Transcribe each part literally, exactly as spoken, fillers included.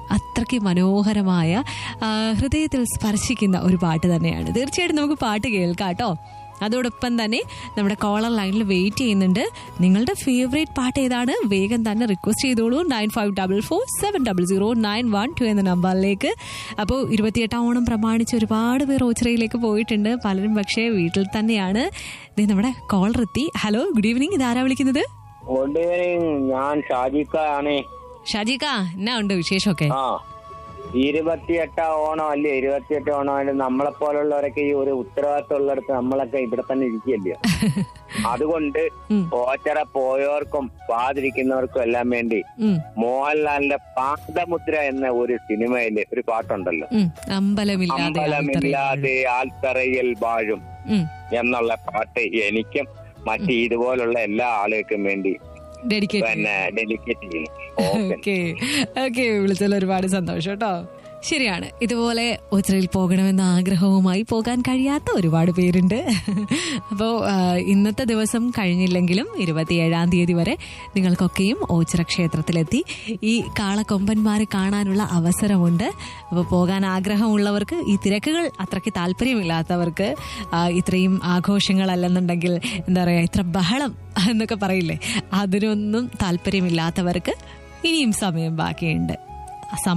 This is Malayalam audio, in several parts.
അത്രയ്ക്ക് മനോഹരമായ ഹൃദയത്തിൽ സ്പർശിക്കുന്ന ഒരു പാട്ട് തന്നെയാണ്. തീർച്ചയായിട്ടും നമുക്ക് പാട്ട് കേൾക്കാം കേട്ടോ. അതോടൊപ്പം തന്നെ നമ്മുടെ കോളർ ലൈനിൽ വെയിറ്റ് ചെയ്യുന്നുണ്ട്. നിങ്ങളുടെ ഫേവറേറ്റ് പാട്ട് ഏതാണ്? വേഗം തന്നെ റിക്വസ്റ്റ് ചെയ്തോളൂ. Nine five double four seven double zero nine one two എന്ന നമ്പറിലേക്ക്. അപ്പോൾ ഇരുപത്തിയെട്ടാം ഓണം പ്രമാണിച്ച് ഒരുപാട് പേർ ഓച്ചിറയിലേക്ക് പോയിട്ടുണ്ട്. പലരും പക്ഷേ വീട്ടിൽ തന്നെയാണ്. ഇത് നമ്മുടെ കോളർ എത്തി. Hello, good evening. ഇതാരാ വിളിക്കുന്നത്? ഗുഡ് ഈവനിങ്, ഞാൻ ഷാജിക്ക ആണ്. ഷാജിക്ക, എന്നാ ഉണ്ട് വിശേഷമൊക്കെ? ആ, ഇരുപത്തിയെട്ടാം ഓണം അല്ലേ? ഇരുപത്തിയെട്ട് ഓണം ആയിട്ട് നമ്മളെ പോലുള്ളവരൊക്കെ ഈ ഒരു ഉത്തരവാദിത്തം ഉള്ളിടത്ത് നമ്മളൊക്കെ ഇവിടെ തന്നെ ഇരിക്കുകയല്ലോ. അതുകൊണ്ട് ഓച്ചിറ പോയവർക്കും പാതിരിക്കുന്നവർക്കും എല്ലാം വേണ്ടി മോഹൻലാലിന്റെ പാദമുദ്ര എന്ന ഒരു സിനിമയില് ഒരു പാട്ടുണ്ടല്ലോ, അമ്പലമില്ലാതെ ആൽത്തറയിൽ വാഴും എന്നുള്ള പാട്ട് എനിക്കും മറ്റ് ഇതുപോലുള്ള എല്ലാ ആളുകൾക്കും വേണ്ടി പിന്നെ ഡെഡിക്കേറ്റ് ചെയ്യും. ഓക്കെ, വിളിച്ചാൽ ഒരുപാട് സന്തോഷം കേട്ടോ. ശരിയാണ്, ഇതുപോലെ ഓച്ചിറയിൽ പോകണമെന്ന ആഗ്രഹവുമായി പോകാൻ കഴിയാത്ത ഒരുപാട് പേരുണ്ട്. അപ്പോൾ ഇന്നത്തെ ദിവസം കഴിഞ്ഞില്ലെങ്കിലും ഇരുപത്തിയേഴാം തീയതി വരെ നിങ്ങൾക്കൊക്കെയും ഓച്ചിറ ക്ഷേത്രത്തിലെത്തി ഈ കാളക്കൊമ്പന്മാരെ കാണാനുള്ള അവസരമുണ്ട്. അപ്പോൾ പോകാൻ ആഗ്രഹമുള്ളവർക്ക്, ഈ തിരക്കുകൾ അത്രയ്ക്ക് താല്പര്യമില്ലാത്തവർക്ക്, ഇത്രയും ആഘോഷങ്ങളല്ലെന്നുണ്ടെങ്കിൽ എന്താ പറയുക, ഇത്ര ബഹളം എന്നൊക്കെ പറയില്ലേ, അതിനൊന്നും താല്പര്യമില്ലാത്തവർക്ക് ഇനിയും സമയം ബാക്കിയുണ്ട്.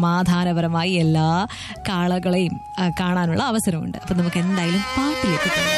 സമാധാനപരമായി എല്ലാ കാളകളെയും കാണാനുള്ള അവസരമുണ്ട്. അപ്പം നമുക്ക് എന്തായാലും പാട്ടിലേക്ക് പോകാം.